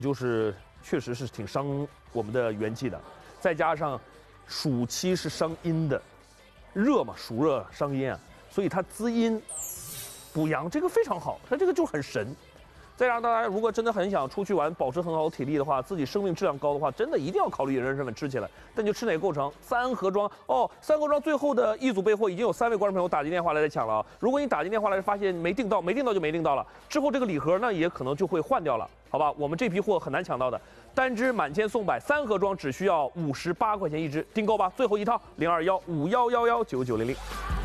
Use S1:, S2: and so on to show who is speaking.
S1: 就是确实是挺伤我们的元气的，再加上暑期是伤阴的，热嘛，暑热伤阴啊，所以它滋阴补阳，这个非常好，它这个就很神。再让大家如果真的很想出去玩，保持很好的体力的话，自己生命质量高的话，真的一定要考虑人参粉吃起来。但就吃哪个构成？三盒装哦，三盒装最后的一组备货已经有3位观众朋友打进电话来抢了啊！如果你打进电话来发现没订到，没订到就没订到了，之后这个礼盒呢也可能就会换掉了，好吧？我们这批货很难抢到的，单支满千送百，三盒装只需要58块钱一支，订购吧！最后一套0215111990。